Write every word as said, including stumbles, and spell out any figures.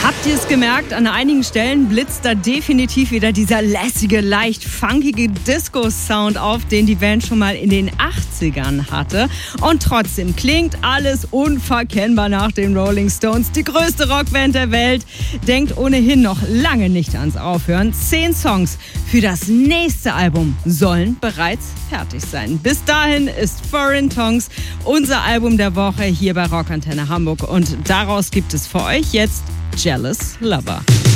Habt ihr es gemerkt? An einigen Stellen blitzt da definitiv wieder dieser lässige, leicht funkige Disco-Sound auf, den die Band schon mal in den achtzigern hatte. Und trotzdem klingt alles unverkennbar nach den Rolling Stones. Die größte Rockband der Welt denkt ohnehin noch lange nicht ans Aufhören. Zehn Songs für das nächste Album sollen bereits fertig sein. Bis dahin ist Foreign Tongues unser Album der Woche hier bei Rockantenne Hamburg. Und daraus gibt es für euch jetzt Jealous Lover.